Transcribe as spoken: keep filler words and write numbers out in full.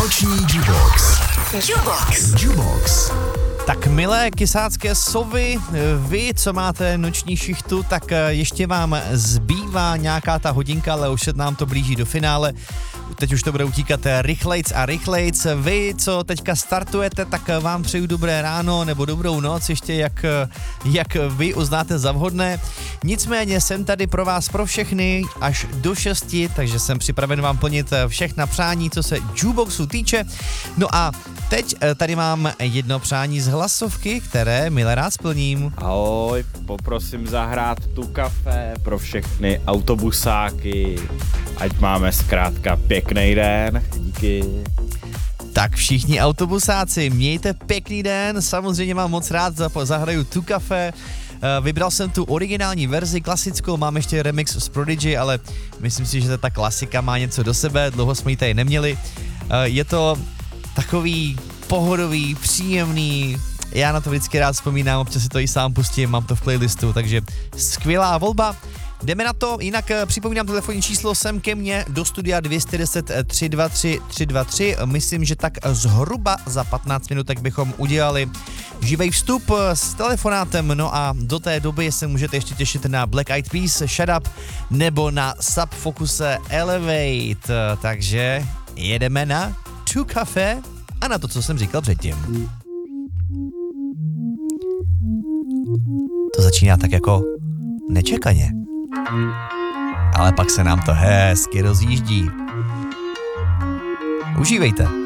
Noční Jukebox. Jukebox. Jukebox. Tak milé kysácké sovy, vy, co máte noční šichtu, tak ještě vám zbývá nějaká ta hodinka, ale už se nám to blíží do finále. Teď už to bude utíkat rychlejc a rychlejc. Vy, co teďka startujete, tak vám přeju dobré ráno nebo dobrou noc, ještě jak, jak vy uznáte za vhodné. Nicméně jsem tady pro vás, pro všechny až do šesti, takže jsem připraven vám plnit všechna přání, co se Jukeboxu týče. No a teď tady mám jedno přání z hlasovky, které milé rád splním. Ahoj, poprosím zahrát tu kafe pro všechny autobusáky, ať máme zkrátka pěkný den. Díky. Tak všichni autobusáci, mějte pěkný den, samozřejmě mám moc rád, zahraju tu kafe. Vybral jsem tu originální verzi, klasickou, mám ještě remix z Prodigy, ale myslím si, že ta klasika má něco do sebe, dlouho jsme ji tady neměli. Je to takový pohodový, příjemný, já na to vždycky rád vzpomínám, občas si to i sám pustím, mám to v playlistu, takže skvělá volba. Jdeme na to, jinak připomínám telefonní číslo sem ke mně do studia dvě stě deset tři dva tři tři dva tři. Myslím, že tak zhruba za patnáct minutek bychom udělali živej vstup s telefonátem, no a do té doby se můžete ještě těšit na Black Eyed Peas, Shut Up, nebo na Sub Focuse Elevate, takže jedeme na Tu Café a na to, co jsem říkal předtím. To začíná tak jako nečekaně. Ale pak se nám to hezky rozjíždí. Užívejte.